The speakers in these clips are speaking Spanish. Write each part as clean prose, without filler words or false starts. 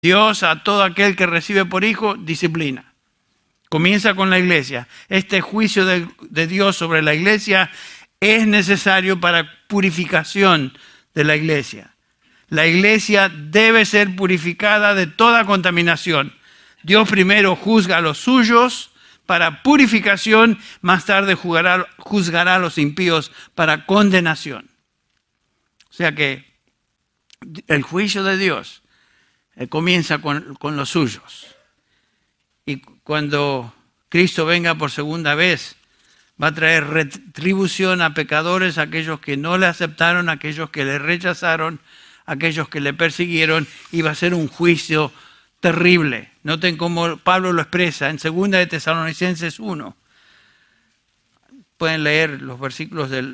Dios a todo aquel que recibe por hijo disciplina. Comienza con la iglesia. Este juicio de Dios sobre la iglesia es necesario para purificación de la iglesia. La iglesia debe ser purificada de toda contaminación. Dios primero juzga a los suyos para purificación, más tarde juzgará a los impíos para condenación. O sea que el juicio de Dios comienza con los suyos. Y cuando Cristo venga por segunda vez, va a traer retribución a pecadores, a aquellos que no le aceptaron, a aquellos que le rechazaron, a aquellos que le persiguieron, y va a ser un juicio terrible. Noten cómo Pablo lo expresa en 2 de Tesalonicenses 1. Pueden leer los versículos del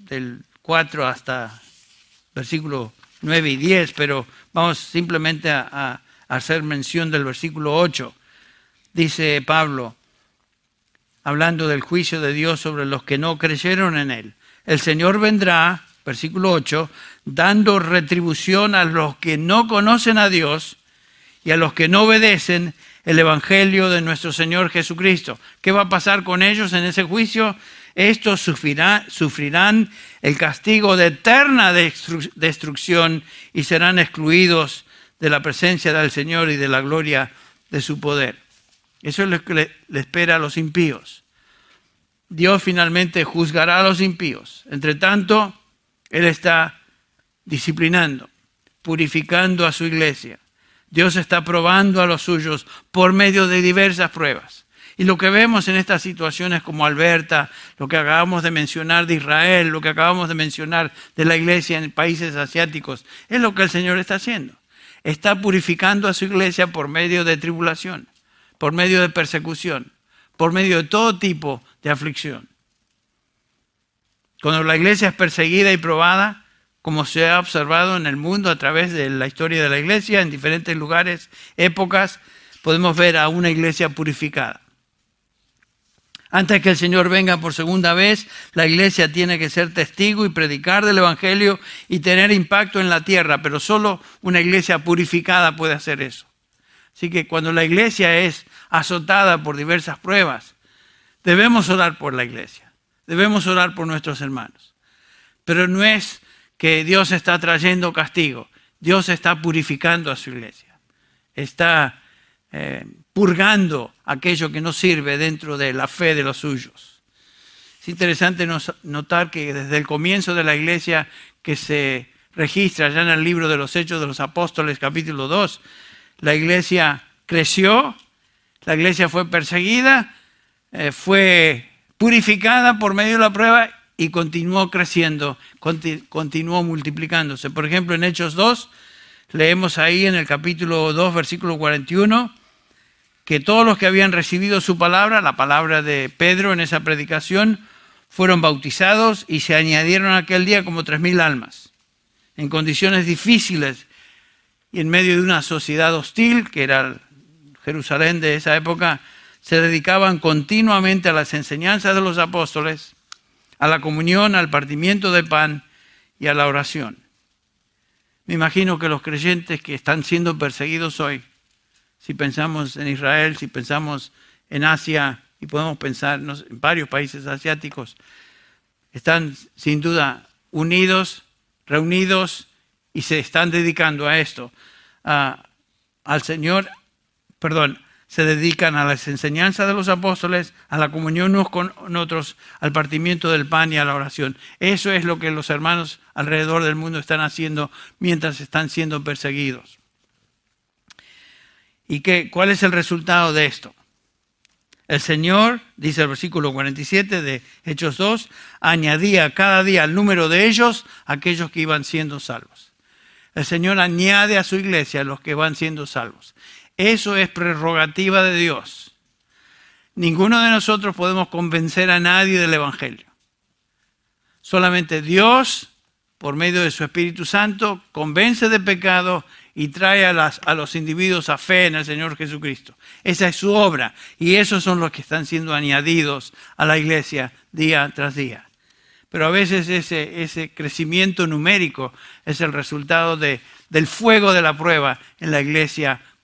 4 hasta versículo 9 y 10, pero vamos simplemente a hacer mención del versículo 8. Dice Pablo, hablando del juicio de Dios sobre los que no creyeron en Él. El Señor vendrá, versículo 8, dando retribución a los que no conocen a Dios y a los que no obedecen el Evangelio de nuestro Señor Jesucristo. ¿Qué va a pasar con ellos en ese juicio? Estos sufrirán el castigo de eterna destrucción y serán excluidos de la presencia del Señor y de la gloria de su poder. Eso es lo que le espera a los impíos. Dios finalmente juzgará a los impíos. Entre tanto, Él está disciplinando, purificando a su iglesia. Dios está probando a los suyos por medio de diversas pruebas. Y lo que vemos en estas situaciones como Alberta, lo que acabamos de mencionar de Israel, lo que acabamos de mencionar de la iglesia en países asiáticos, es lo que el Señor está haciendo. Está purificando a su iglesia por medio de tribulación, por medio de persecución, por medio de todo tipo de aflicción. Cuando la iglesia es perseguida y probada, como se ha observado en el mundo a través de la historia de la iglesia, en diferentes lugares, épocas, podemos ver a una iglesia purificada. Antes que el Señor venga por segunda vez, la iglesia tiene que ser testigo y predicar del Evangelio y tener impacto en la tierra, pero solo una iglesia purificada puede hacer eso. Así que cuando la iglesia es azotada por diversas pruebas, debemos orar por la iglesia, debemos orar por nuestros hermanos. Pero no es que Dios está trayendo castigo, Dios está purificando a su iglesia, está purgando aquello que no sirve dentro de la fe de los suyos. Es interesante notar que desde el comienzo de la iglesia, que se registra ya en el libro de los Hechos de los Apóstoles, capítulo 2, la iglesia creció, la iglesia fue perseguida, fue purificada por medio de la prueba y continuó creciendo, continuó multiplicándose. Por ejemplo, en Hechos 2, leemos ahí en el capítulo 2, versículo 41, que todos los que habían recibido su palabra, la palabra de Pedro en esa predicación, fueron bautizados y se añadieron aquel día como 3,000 almas, en condiciones difíciles y en medio de una sociedad hostil, que era Jerusalén de esa época. Se dedicaban continuamente a las enseñanzas de los apóstoles, a la comunión, al partimiento de pan y a la oración. Me imagino que los creyentes que están siendo perseguidos hoy, si pensamos en Israel, si pensamos en Asia, y podemos pensar en varios países asiáticos, están sin duda unidos, reunidos, y se están dedicando a esto, al Señor, se dedican a las enseñanzas de los apóstoles, a la comunión unos con otros, al partimiento del pan y a la oración. Eso es lo que los hermanos alrededor del mundo están haciendo mientras están siendo perseguidos. ¿Y cuál es el resultado de esto? El Señor, dice el versículo 47 de Hechos 2, añadía cada día al número de ellos aquellos que iban siendo salvos. El Señor añade a su iglesia a los que van siendo salvos. Eso es prerrogativa de Dios. Ninguno de nosotros podemos convencer a nadie del Evangelio. Solamente Dios, por medio de su Espíritu Santo, convence de pecado y trae a los individuos a fe en el Señor Jesucristo. Esa es su obra, y esos son los que están siendo añadidos a la iglesia día tras día. Pero a veces ese crecimiento numérico es el resultado del fuego de la prueba en la iglesia